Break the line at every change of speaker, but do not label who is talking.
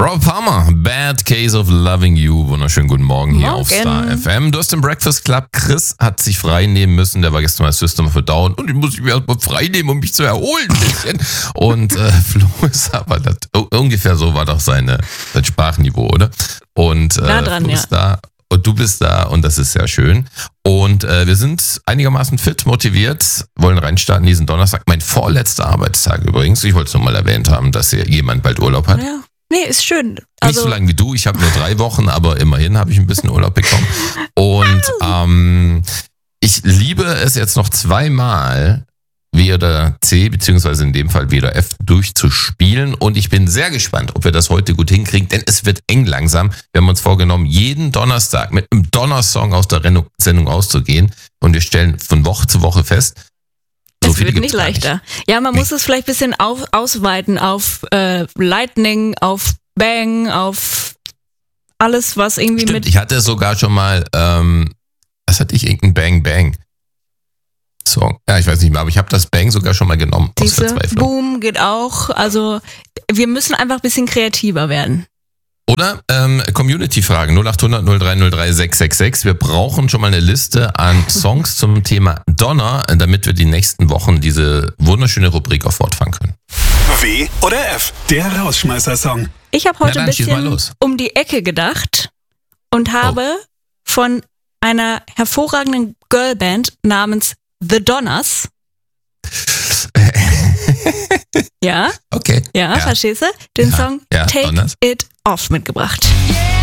Rob Palmer, Bad Case of Loving You. Wunderschönen guten Morgen hier auf Star FM. Du hast den Breakfast Club. Chris hat sich frei nehmen müssen. Der war gestern mal System of a Down. Und ich muss mich erstmal frei nehmen, um mich zu erholen ein bisschen. Und Flo ist aber, ungefähr so war doch sein Sprachniveau, oder? Und
dran,
Flo ist da. Und du bist da und das ist sehr schön. Und wir sind einigermaßen fit, motiviert, wollen reinstarten diesen Donnerstag. Mein vorletzter Arbeitstag übrigens. Ich wollte es nur mal erwähnt haben, dass hier jemand bald Urlaub hat.
Ja. Nee, ist schön.
Nicht so lange wie du, ich habe nur 3 Wochen, aber immerhin habe ich ein bisschen Urlaub bekommen. Und ich liebe es jetzt noch 2-mal wieder C, beziehungsweise in dem Fall wieder F durchzuspielen. Und ich bin sehr gespannt, ob wir das heute gut hinkriegen, denn es wird eng langsam. Wir haben uns vorgenommen, jeden Donnerstag mit einem Donnersong aus der Sendung auszugehen. Und wir stellen von Woche zu Woche fest,
es wird nicht leichter. Ja, man muss es vielleicht ein bisschen ausweiten auf Lightning, auf Bang, auf alles, was irgendwie
Stimmt, ich hatte sogar schon mal, was hatte ich, irgendein Bang Bang Song. Ja, ich weiß nicht mehr, aber ich habe das Bang sogar schon mal genommen. Aus Verzweiflung.
Boom geht auch. Also wir müssen einfach ein bisschen kreativer werden.
Oder Community-Fragen 0800 0303 666. Wir brauchen schon mal eine Liste an Songs zum Thema Donner, damit wir die nächsten Wochen diese wunderschöne Rubrik auf fortfahren können.
W oder F, der Rausschmeißer-Song.
Ich habe heute ein bisschen um die Ecke gedacht und habe von einer hervorragenden Girlband namens The Donners. Ja?
Okay.
Ja, verstehst du? Den Song Take
Donners.
It Off mitgebracht.
Yeah.